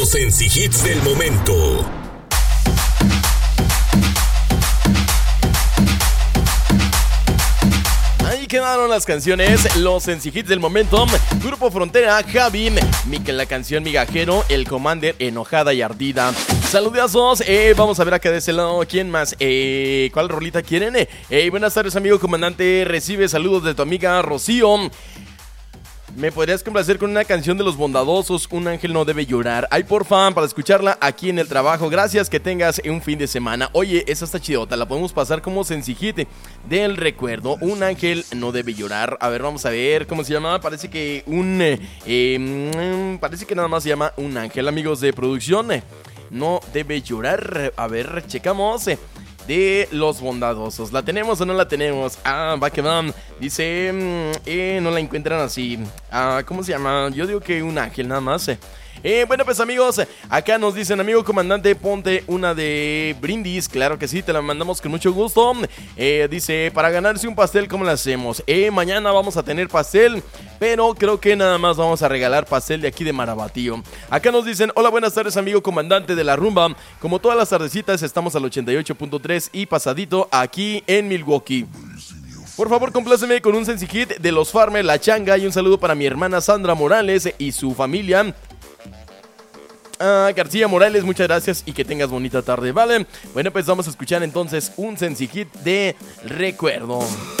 Sensi Hits del momento. Ahí quedaron las canciones, los Sensi Hits del momento. Grupo Frontera, Javi, la canción Migajero, El Commander, Enojada y Ardida. Saludazos, vamos a ver acá de ese lado, ¿quién más? ¿Cuál rolita quieren? Buenas tardes, amigo comandante, recibe saludos de tu amiga Rocío. ¿Me podrías complacer con una canción de Los Bondadosos, Un ángel no debe llorar? Ay, porfa, para escucharla aquí en el trabajo. Gracias, que tengas un fin de semana. Oye, esa está chidota, la podemos pasar como sencillite del recuerdo. Un ángel no debe llorar. A ver, vamos a ver cómo se llama. Parece que parece que nada más se llama Un ángel, amigos de producción. No debe llorar. A ver, checamos. De Los Bondadosos. ¿La tenemos o no la tenemos? Va que va. Dice, no la encuentran así. ¿Cómo se llama? Yo digo que Un ángel nada más. Bueno, pues amigos, acá nos dicen, amigo comandante, ponte una de Brindis. Claro que sí, te la mandamos con mucho gusto. Dice, para ganarse un pastel, ¿cómo lo hacemos? Mañana vamos a tener pastel, pero creo que nada más vamos a regalar pastel de aquí de Marabatío. Acá nos dicen, hola, buenas tardes, amigo comandante de la rumba. Como todas las tardecitas, estamos al 88.3 y pasadito aquí en Milwaukee. Por favor, compláceme con un Sensi Hit de Los Farmer, La Changa, y un saludo para mi hermana Sandra Morales y su familia. García Morales, muchas gracias y que tengas bonita tarde, ¿vale? Bueno, pues vamos a escuchar entonces un Sensi Hit de recuerdo.